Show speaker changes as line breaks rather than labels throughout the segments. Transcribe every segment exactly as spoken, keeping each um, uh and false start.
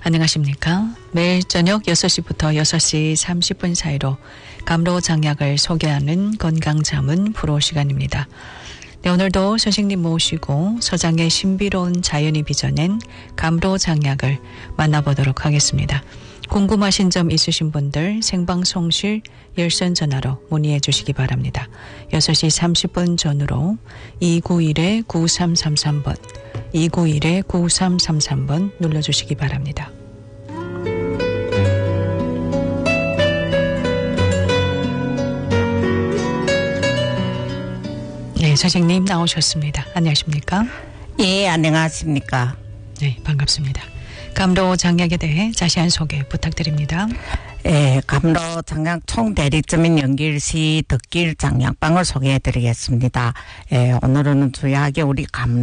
안녕하십니까? 매일 저녁 여섯 시부터 여섯 시 삼십 분 사이로 감로장약을 소개하는 건강자문 프로 시간입니다. 네, 오늘도 선생님 모시고 서장의 신비로운 자연이 빚어낸 감로장약을 만나보도록 하겠습니다. 궁금하신 점 있으신 분들 생방송실 열선 전화로 문의해 주시기 바랍니다. 여섯 시 삼십 분 전후로 이구일 구삼삼삼 번, 이구일 구삼삼삼 번 눌러주시기 바랍니다. 네, 선생님 나오셨습니다. 안녕하십니까?
예, 안녕하십니까?
네, 반갑습니다. 감로장약에 대해 자세한 소개 부탁드립니다.
예, 감로장약 총대리점인 연길시 덕길장약방을 소개해드리겠습니다. 예, 오늘은 주요하게 우리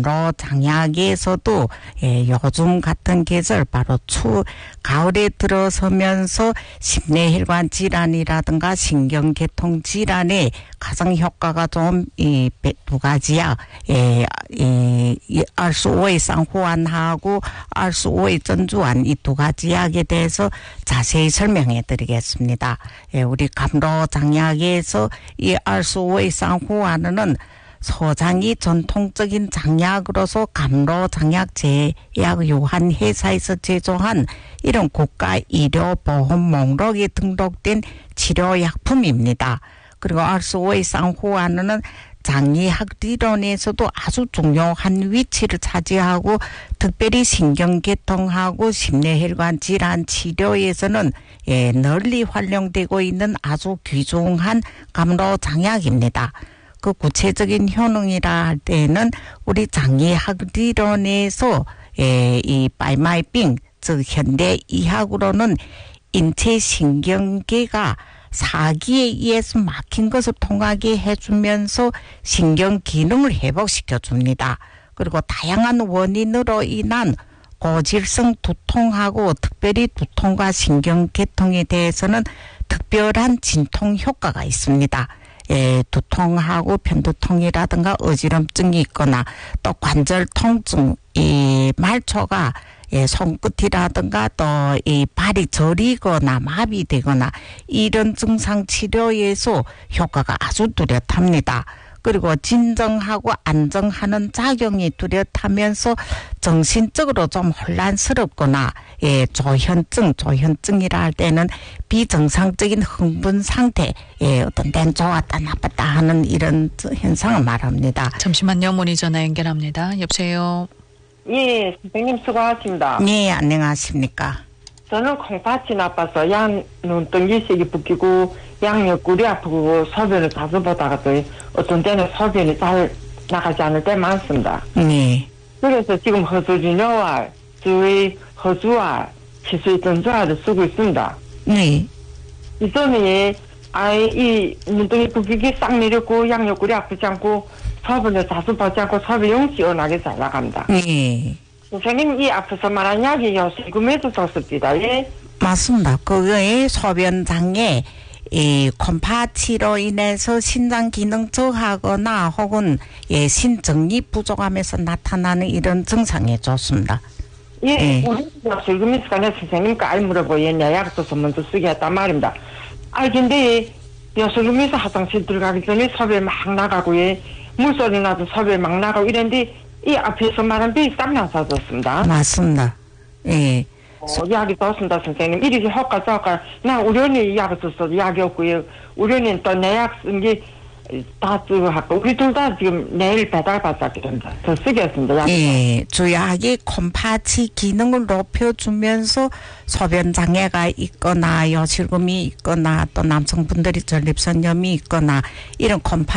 감로장약에서도 예, 요즘 같은 계절 바로 추 가을에 들어서면서 심내혈관 질환이라든가 신경계통 질환에 가장 효과가 좀 이 두 가지야. 예, 이 알수오의 쌍호환하고 알수오의 전주환 이 두 가지 약에 대해서 자세히 설명해 드리겠습니다. 예, 우리 감로장약에서 이 알수오의 쌍호환은 서장이 전통적인 장약으로서 감로장약 제약 요한 회사에서 제조한 이런 국가 의료보험 목록에 등록된 치료약품입니다. 그리고 알수오의 쌍호환은 장의학理論에서도 아주 중요한 위치를 차지하고 특별히 신경계통하고 심내혈관 질환 치료에서는 예, 널리 활용되고 있는 아주 귀중한 감로장약입니다. 그 구체적인 효능이라 할 때는 우리 장의학理論에서 예, 이 바이마이빙 즉 현대 의학으로는 인체 신경계가 사기에 의해서 막힌 것을 통하게 해주면서 신경 기능을 회복시켜줍니다. 그리고 다양한 원인으로 인한 고질성 두통하고 특별히 두통과 신경계통에 대해서는 특별한 진통 효과가 있습니다. 예, 두통하고 편두통이라든가 어지럼증이 있거나 또 관절 통증, 이 말초가 예, 손끝이라든가 또 이 발이 저리거나 마비되거나 이런 증상 치료에서 효과가 아주 뚜렷합니다. 그리고 진정하고 안정하는 작용이 뚜렷하면서 정신적으로 좀 혼란스럽거나 예, 조현증, 조현증이라 할 때는 비정상적인 흥분 상태, 예, 어떤 데는 좋았다 나빴다 하는 이런 현상을 말합니다.
잠시만요. 문의 전화 연결합니다. 여보세요.
예, 선생님 수고하십니다.
네, 안녕하십니까.
저는 콩팥이 나빠서 양 눈덩이색이 붓기고 양옆구리 아프고 소변을 자주 보다가 또 어떤 때는 소변이 잘 나가지 않을 때 많습니다. 네. 그래서 지금 허수진료와 주의 허주와 치수의 전주화를 쓰고 있습니다.
네.
이전에 아이 이 눈덩이 붓기기 싹 내렸고 양옆구리 아프지 않고 소변을 자주 보지 않고 소변이 영시원하게 잘 나갑니다.
네.
선생님, 이 앞에서 말한 약이 요실금에도 좋습니다. 예?
맞습니다. 그거의 소변장애, 이 콤파치로 인해서 신장 기능 저하거나 혹은 예, 신정립 부족함에서 나타나는 이런 증상에 좋습니다.
예,
예.
우리 요실금에서 간에 선생님께 알 물어보고 예, 약 써서 먼저 쓰게 했단 말입니다. 아, 근데 요실금에서 화장실 들어가기 전에 소변 막 나가고 예, 물소리 나도 소변 막 나가고 이랬는데 이 앞에서 말한 비 싹 나서졌습니다.
맞습니다. 예.
어, 약이 좋습니다, 선생님. 이렇게 효과 좋을까? 나 우련이 약을 썼어도 약이 없고요. 우련이는 또 내 약 쓴 게 다 쓰고 하고 우리 둘 다 지금 내일 배달 받았게 됩니다. 더 쓰겠습니다.
예, 주약이 콤파치 기능을 높여주면서 소변 장애가 있거나 요실금이 있거나 또 남성분들이 전립선염이 있거나 이런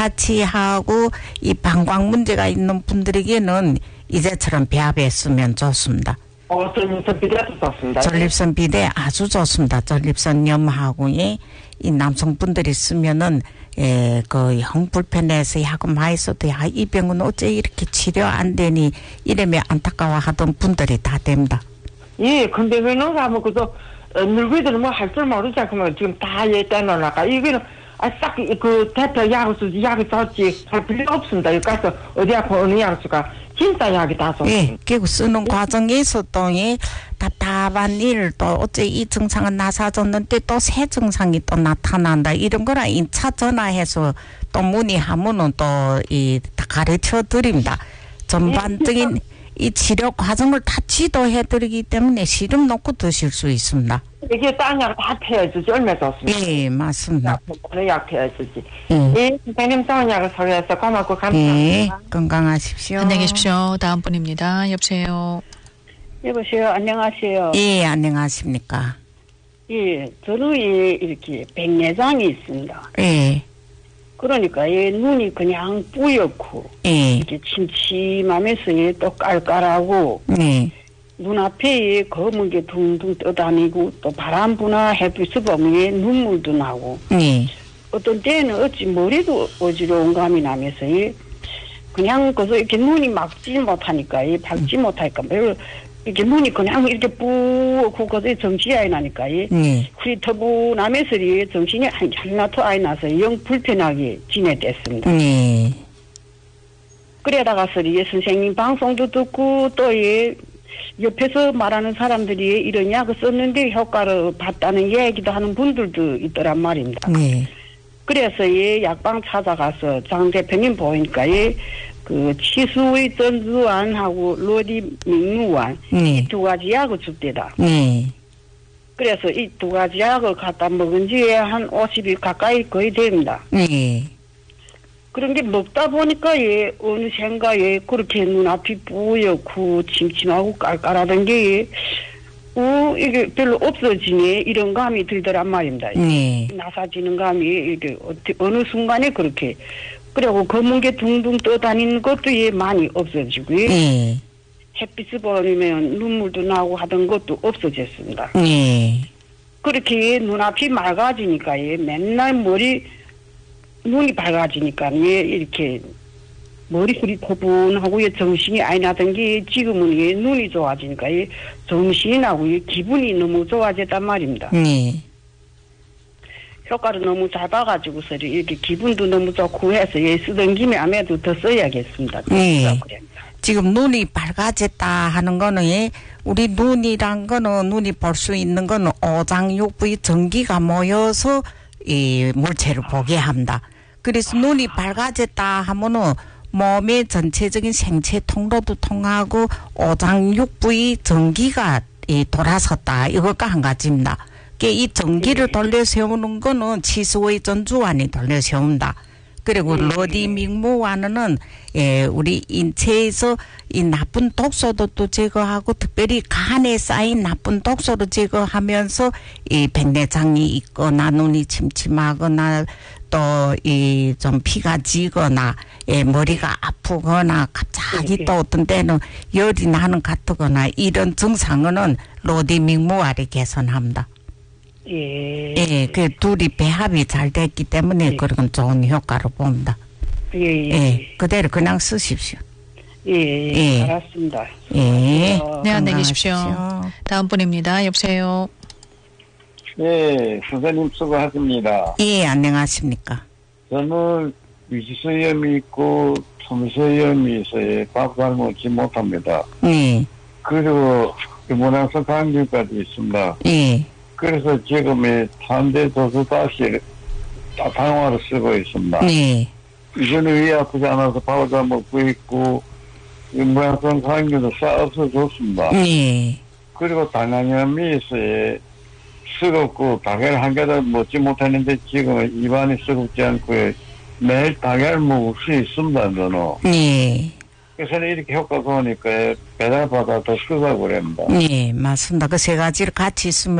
콤파치하고 이 방광 문제가 있는 분들에게는 이제처럼 배합에 쓰면 좋습니다.
어, 전립선 비대도 좋습니다.
전립선 비대 아주 좋습니다. 전립선염하고 이 남성분들이 쓰면은 예, 그, 형 불편해서 약을 많이 써도, 야, 이 병은 어째 이렇게 치료 안 되니, 이러면 안타까워 하던 분들이 다 됩니다.
예, 근데 왜 너가 뭐, 그저, 어, 늙은이들은 뭐 할 줄 모르지 않고, 지금 다 얘 떼놓으니까, 이거는, 아, 싹, 그, 대표 약을 쓰지, 약이 좋지, 할 필요가 없습니다. 여기 가서, 어디 아파, 어느 약을 쓸까, 진짜 약이 다 좋습니다.
예, 결국 쓰는 과정에서 또, 예, 답답한 일, 또 어째 이 증상은 나사줬는데 또 새 증상이 또 나타난다. 이런 거라 인차 전화해서 또 문의하면은 또 이 가르쳐 드립니다. 전반적인 이 치료 과정을 다 지도해 드리기 때문에 시름 놓고 드실 수 있습니다.
이게 딴 약 다 펴주지 얼마 좋습니다.
예, 맞습니다.
어느 약 펴주지.
예.
예, 선생님 좋은 약을 소개해서 고맙고 감사합니다.
예, 건강하십시오.
안녕히 계십시오. 다음 분입니다. 여보세요.
여보세요. 안녕하세요.
예, 안녕하십니까.
예, 저는 예, 이렇게 백내장이 있습니다.
예,
그러니까 예, 눈이 그냥 뿌옇고
예,
이렇게 침침하면서 예, 또 깔깔하고
예,
눈앞에 예, 검은 게 둥둥 떠다니고 또 바람 부나 햇빛을 보면 예, 눈물도 나고
예,
어떤 때는 어찌 머리도 어지러운 감이 나면서 예, 그냥 그래서 이렇게 눈이 막지 못하니까 예, 밝지 못하니까 별로 이렇게 눈이 그냥 이렇게 뿌고 그래서 정신이 아이 나니까 예.
예,
그리 터분하면서 예, 정신이 한 하나도 아이 나서 영 불편하게 지내댔습니다.
예,
그러다가서 예, 선생님 방송도 듣고 또 예, 옆에서 말하는 사람들이 예, 이런 약을 썼는데 효과를 봤다는 얘기도 하는 분들도 있더란 말입니다.
예,
그래서 예, 약방 찾아가서 장 대표님 보니까 예, 그 치수의 전주환하고 로디 민무환
예,
이 두 가지 약을 줍대다.
예,
그래서 이 두 가지 약을 갖다 먹은 지에 한 오십 일 가까이 거의 됩니다.
예,
그런 게 먹다 보니까 예, 어느샌가 예, 그렇게 눈앞이 뿌옇고 침침하고 깔깔하던 게 예, 어, 이게 별로 없어지네 이런 감이 들더란 말입니다.
예,
나사지는 감이 이게 어떻게 어느 순간에 그렇게 그리고 검은 게 둥둥 떠다니는 것도 예, 많이 없어지고요.
예,
햇빛을 보면 눈물도 나고 하던 것도 없어졌습니다.
예,
그렇게 눈앞이 맑아지니까 예, 맨날 머리 눈이 밝아지니까 예, 이렇게 머리털이 터분하고 예, 정신이 아이 나던 게 지금은 예, 눈이 좋아지니까 예, 정신이 나고 예, 기분이 너무 좋아졌단 말입니다.
예,
효과를 너무 잘 봐가지고서 이렇게 기분도 너무 좋고 해서 예, 쓰던 김에 아무래도 더 써야겠습니다.
예.
그래서
지금 눈이 밝아졌다 하는 거는 예, 우리 눈이란 거는 눈이 볼 수 있는 거는 오장육부의 전기가 모여서 이 물체를 보게 합니다. 그래서 눈이 밝아졌다 하면은 몸의 전체적인 생체 통로도 통하고 오장육부의 전기가 이 돌아섰다. 이것과 한 가지입니다. 이 전기를 돌려 세우는 거는 치수의 전주환이 돌려 세운다. 그리고 로디 믹무환은 예, 우리 인체에서 이 나쁜 독소도 또 제거하고 특별히 간에 쌓인 나쁜 독소를 제거하면서 이 백내장이 있거나 눈이 침침하거나 또 이 좀 피가 지거나 예, 머리가 아프거나 갑자기 또 어떤 때는 열이 나는 같거나 이런 증상은 로디 믹무환이 개선합니다.
예.
예, 그 둘이 배합이 잘 됐기 때문에
예.
그런 좋은 효과를 봅니다.
예, 예.
예, 그대로 그냥 쓰십시오.
예, 예.
예.
알았습니다.
예.
어,
네, 안녕히 계십시오.
건강하십시오.
다음 분입니다. 여보세요.
예, 선생님 수고하십니다.
예, 안녕하십니까.
저는 위지수염이 있고 섬세염이 있어요. 밥 잘 먹지 못합니다.
예,
그리고 모낭성 감기까지 있습니다.
예,
그래서 지금의 탄대 도수 다시 당화를 쓰고 있습니다.
예,
이전에 위 아프지 않아서 밥을 잘 먹고 있고 모낭성 감기도 싹 없어졌습니다.
예,
그리고 당뇨염이 있어요. 쓰겁고 달걀 한 개도 먹지 못했는데 지금은 입안이 쓰겁지 않고 매일 달걀 먹을 수 있습니다. 저는.
예,
그래서 이렇게 효과가 오니까 배달받아 더 쓰다고 그럽니다.
예, 맞습니다. 그 세 가지를 같이 있으면